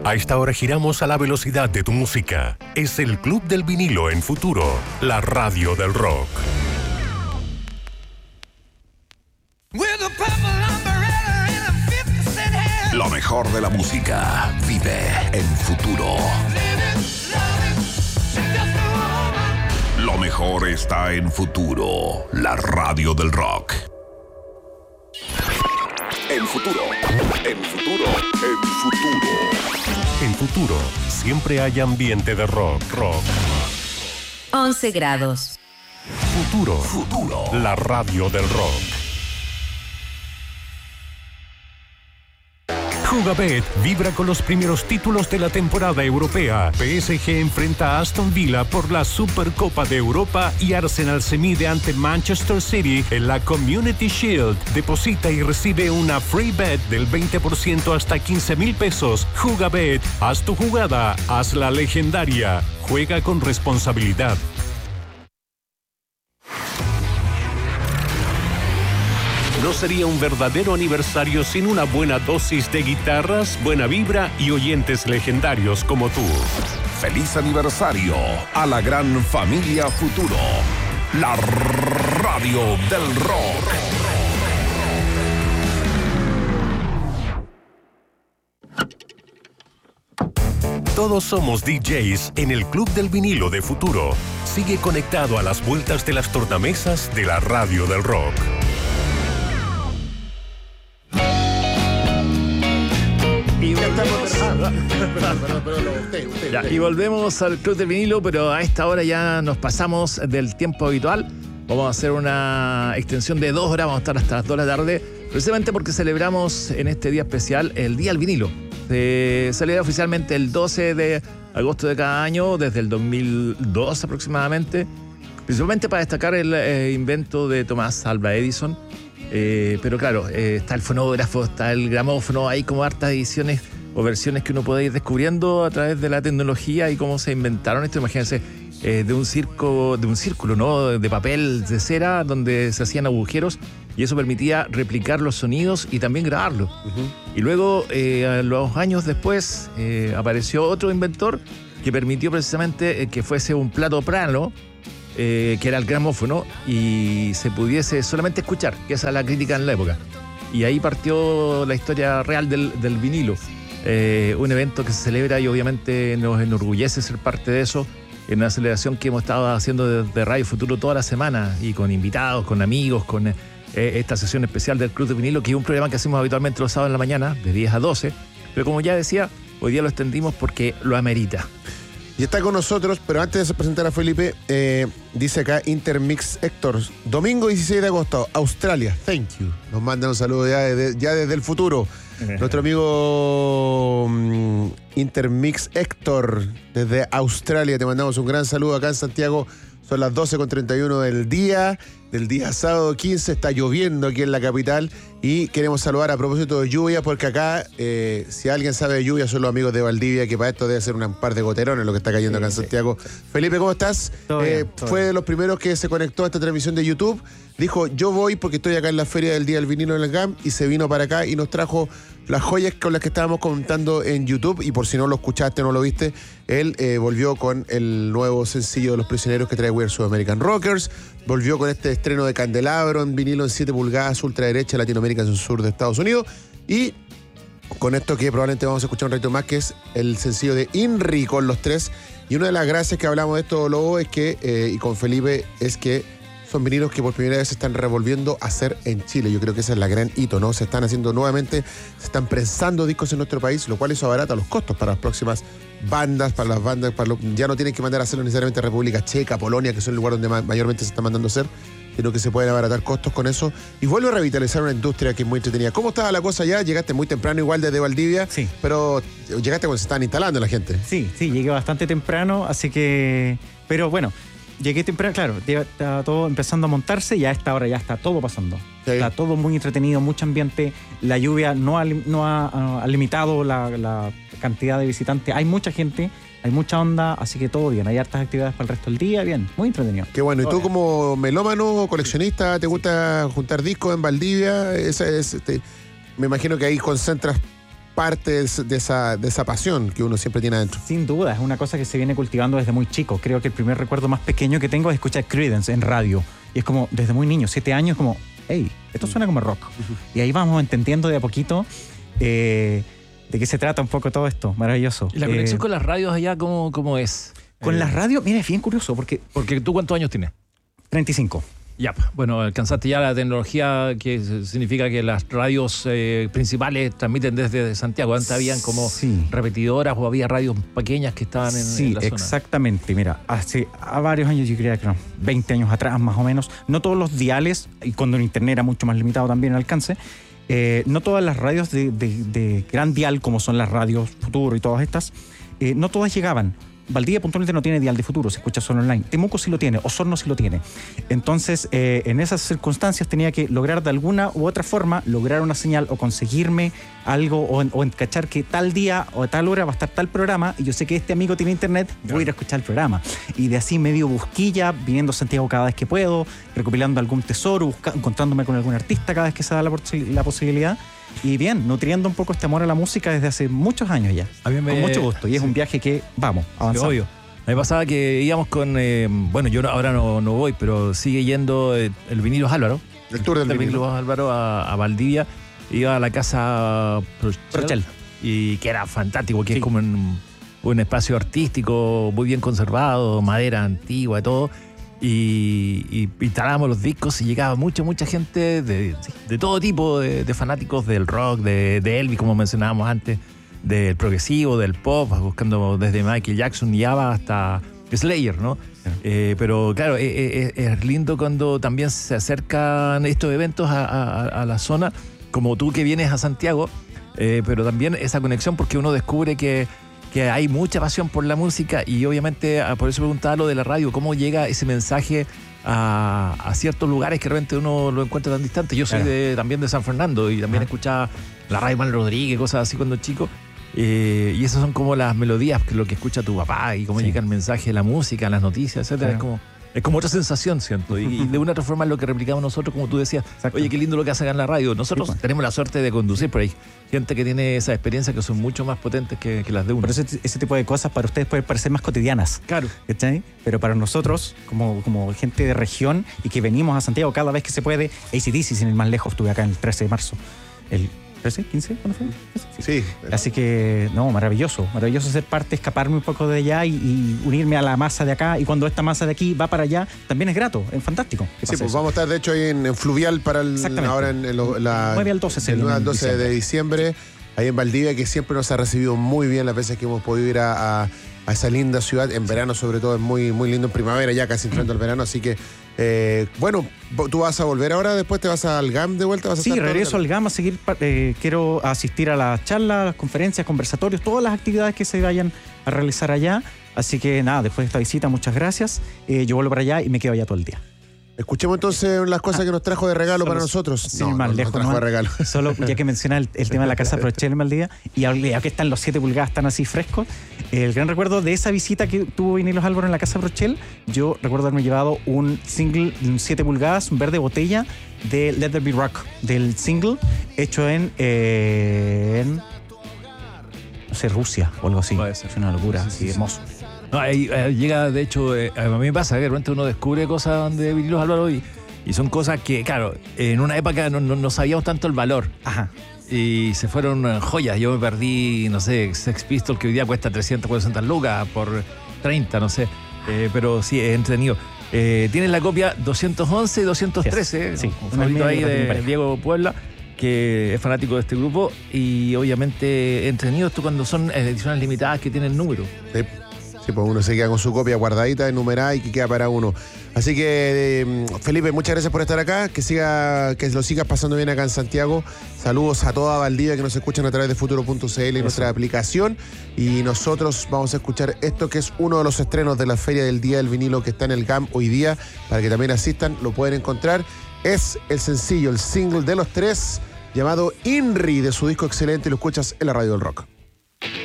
A esta hora giramos a la velocidad de tu música. Es el Club del Vinilo en Futuro, la radio del rock. Lo mejor de la música vive en Futuro. Lo mejor está en Futuro, la radio del rock. En Futuro, en Futuro, en Futuro. En Futuro, siempre hay ambiente de rock. 11 grados. Futuro, Futuro, la radio del rock. Jugabet vibra con los primeros títulos de la temporada europea. PSG enfrenta a Aston Villa por la Supercopa de Europa y Arsenal se mide ante Manchester City en la Community Shield. Deposita y recibe una free bet del 20% hasta 15,000 pesos. Jugabet, haz tu jugada, hazla legendaria. Juega con responsabilidad. No sería un verdadero aniversario sin una buena dosis de guitarras, buena vibra y oyentes legendarios como tú. feliz aniversario a la gran familia Futuro, la radio del rock. Todos somos DJs en el Club del Vinilo de Futuro. Sigue conectado a las vueltas de las tornamesas de la radio del rock. Y volvemos al Club del Vinilo, pero a esta hora ya nos pasamos del tiempo habitual. Vamos a hacer una extensión de 2 horas, vamos a estar hasta las 2 de la tarde, precisamente porque celebramos en este día especial el Día del Vinilo. Se celebra oficialmente el 12 de agosto de cada año, desde el 2002 aproximadamente, principalmente para destacar el invento de Thomas Alva Edison. Pero claro, está el fonógrafo, está el gramófono, hay como hartas ediciones o versiones que uno puede ir descubriendo a través de la tecnología y cómo se inventaron esto. Imagínense, de un círculo, ¿no? De papel, de cera, donde se hacían agujeros y eso permitía replicar los sonidos y también grabarlos. Y luego, los años después, apareció otro inventor que permitió precisamente que fuese un plato plano, que era el gramófono, y se pudiese solamente escuchar, que esa es la crítica en la época. Y ahí partió la historia real del vinilo. Un evento que se celebra y obviamente nos enorgullece ser parte de eso, en una celebración que hemos estado haciendo desde Radio Futuro toda la semana, y con invitados, con amigos, con esta sesión especial del Club de Vinilo, que es un programa que hacemos habitualmente los sábados en la mañana, de 10 a 12, pero como ya decía, hoy día lo extendimos porque lo amerita. Y está con nosotros, pero antes de presentar a Felipe, dice acá Intermix Héctor, domingo 16 de agosto, Australia, thank you. Nos mandan un saludo ya desde el futuro. Nuestro amigo Intermix Héctor, desde Australia, te mandamos un gran saludo acá en Santiago. Son las 12:31 del día sábado 15, está lloviendo aquí en la capital y queremos saludar a propósito de lluvia, porque acá, si alguien sabe de lluvia, son los amigos de Valdivia, que para esto debe ser un par de goterones lo que está cayendo acá en Santiago. Felipe, ¿cómo estás? Fue de los primeros que se conectó a esta transmisión de YouTube, dijo, yo voy porque estoy acá en la feria del Día del Vinilo en el GAM, y se vino para acá y nos trajo las joyas con las que estábamos comentando en YouTube. Y por si no lo escuchaste, no lo viste, él volvió con el nuevo sencillo de Los Prisioneros que trae We Are South American Rockers, volvió con este estreno de Candelabro en vinilo en 7 pulgadas, ultraderecha, Latinoamérica en el sur de Estados Unidos, y con esto que probablemente vamos a escuchar un ratito más, que es el sencillo de Inri con Los Tres. Y una de las gracias que hablamos de esto, Lobo, es que, y con Felipe, es que son vinilos que por primera vez se están revolviendo a hacer en Chile. Yo creo que ese es la gran hito, ¿no? Se están haciendo nuevamente, se están prensando discos en nuestro país, lo cual eso abarata los costos para las próximas bandas, para las bandas, ya no tienen que mandar a hacerlo necesariamente a República Checa, Polonia, que son el lugar donde mayormente se están mandando a hacer, sino que se pueden abaratar costos con eso y vuelve a revitalizar una industria que es muy entretenida. ¿Cómo estaba la cosa ya? Llegaste muy temprano igual desde Valdivia, sí, pero llegaste cuando se estaban instalando la gente. Sí, llegué bastante temprano, así que... Pero bueno, llegué temprano, claro, estaba todo empezando a montarse y a esta hora ya está todo pasando. Sí. Está todo muy entretenido, mucho ambiente. La lluvia no ha limitado la cantidad de visitantes. Hay mucha gente, hay mucha onda, así que todo bien. Hay hartas actividades para el resto del día, bien, muy entretenido. Qué bueno. ¿Y tú como melómano o coleccionista, te gusta juntar discos en Valdivia? Me imagino que ahí concentras parte de esa pasión que uno siempre tiene adentro. Sin duda, es una cosa que se viene cultivando desde muy chico. Creo que el primer recuerdo más pequeño que tengo es escuchar Creedence en radio. Y es como, desde muy niño, 7 años, como, hey, esto suena como rock. Y ahí vamos entendiendo de a poquito de qué se trata un poco todo esto. Maravilloso. ¿Y la conexión con las radios allá cómo es? Con las radios, mira, es bien curioso porque ¿tú cuántos años tienes? 35. Ya, bueno, alcanzaste ya la tecnología que significa que las radios principales transmiten desde Santiago. Antes habían como repetidoras o había radios pequeñas que estaban en la zona. Sí, exactamente. Mira, hace varios años, yo creo que 20 años atrás más o menos, no todos los diales, y cuando el internet era mucho más limitado también el alcance, no todas las radios de gran dial, como son las radios Futuro y todas estas, no todas llegaban. Valdivia puntualmente no tiene dial de Futuro, se escucha solo online. Temuco sí lo tiene, Osorno sí lo tiene. Entonces, en esas circunstancias tenía que lograr de alguna u otra forma, lograr una señal o conseguirme algo o encachar que tal día o a tal hora va a estar tal programa y yo sé que este amigo tiene internet, voy a ir a escuchar el programa. Y de así medio busquilla, viniendo a Santiago cada vez que puedo, recopilando algún tesoro, encontrándome con algún artista cada vez que se da la posibilidad. Y bien, nutriendo un poco este amor a la música desde hace muchos años ya. Con mucho gusto. Y es un viaje que vamos, avanzando. Obvio. A mí me pasaba que íbamos con... bueno, yo ahora no voy, pero sigue yendo el Vinilos Álvaro. El tour del Vinilos Álvaro a Valdivia. Iba a la casa Prochel. Y que era fantástico, que es como un espacio artístico muy bien conservado, madera antigua y todo. Y instalábamos los discos y llegaba mucha gente de todo tipo de fanáticos del rock, de Elvis, como mencionábamos antes, del progresivo, del pop, buscando desde Michael Jackson y ABBA hasta Slayer, ¿no? Pero claro, es lindo cuando también se acercan estos eventos a la zona, como tú que vienes a Santiago, pero también esa conexión porque uno descubre que hay mucha pasión por la música y obviamente por eso preguntaba lo de la radio, cómo llega ese mensaje a ciertos lugares que realmente uno lo encuentra tan distante. Yo soy también de San Fernando y también escuchaba la radio Manuel Rodríguez, cosas así cuando chico. Y esas son como las melodías, lo que escucha tu papá y cómo llega el mensaje, la música, las noticias, etcétera. Es como otra sensación, siento. Y de una otra forma es lo que replicamos nosotros, como tú decías. Exacto. Oye, qué lindo lo que hacen en la radio. Nosotros tenemos la suerte de conducir, pero hay gente que tiene esa experiencia que son mucho más potentes que las de uno. Por eso ese tipo de cosas para ustedes pueden parecer más cotidianas. Claro. ¿Cachai? Pero para nosotros, como gente de región y que venimos a Santiago cada vez que se puede, AC/DC, sin ir más lejos, estuve acá el 13 de marzo. ¿El 13? ¿15? ¿Cuándo fue? Sí. Así que, maravilloso ser parte, escaparme un poco de allá y unirme a la masa de acá. Y cuando esta masa de aquí va para allá, también es grato, es fantástico. Sí, pues vamos a estar de hecho ahí en Fluvial para ahora en la 9 al 12, del 9 al 12 de diciembre, ahí en Valdivia, que siempre nos ha recibido muy bien las veces que hemos podido ir a esa linda ciudad. En verano sobre todo es muy, muy lindo, en primavera ya casi entrando el verano, así que bueno, ¿tú vas a volver ahora? ¿Después te vas al GAM de vuelta? ¿Vas a estar regreso al GAM a seguir. Quiero asistir a las charlas, las conferencias, conversatorios, todas las actividades que se vayan a realizar allá. Así que nada, después de esta visita, muchas gracias. Yo vuelvo para allá y me quedo allá todo el día. Escuchemos entonces las cosas que nos trajo de regalo para nosotros. Sin más lejos, trajo de regalo. Solo ya que menciona el tema de la casa Prochel en Valdivia, y ya que están los 7 pulgadas tan así frescos, el gran recuerdo de esa visita que tuvo Vinilos Álvaro en la casa Prochel, yo recuerdo haberme llevado un single 7 pulgadas, un verde botella de Let There Be Rock, del single hecho en no sé, Rusia o algo así. Es una locura, así hermoso. No, ahí llega, de hecho, a mí me pasa que de repente uno descubre cosas de Vinilos Álvaro y son cosas que, claro, en una época no sabíamos tanto el valor. Ajá. Y se fueron joyas. Yo me perdí, no sé, Sex Pistols, que hoy día cuesta 300, 400 lucas por 30, no sé. Pero sí, es entretenido. Tienes la copia 211 y 213, sí, un favorito ahí de Diego Puebla, que es fanático de este grupo. Y obviamente entretenido esto cuando son ediciones limitadas que tienen número. Sí, pues uno se queda con su copia guardadita, enumerada y que queda para uno. Así que, Felipe, muchas gracias por estar acá. Que lo sigas pasando bien acá en Santiago. Saludos a toda Valdivia que nos escuchan a través de futuro.cl y nuestra aplicación. Y nosotros vamos a escuchar esto, que es uno de los estrenos de la Feria del Día del Vinilo que está en el GAM hoy día. Para que también asistan, lo pueden encontrar. Es el sencillo, el single de los tres, llamado INRI, de su disco excelente. Y lo escuchas en la Radio del Rock.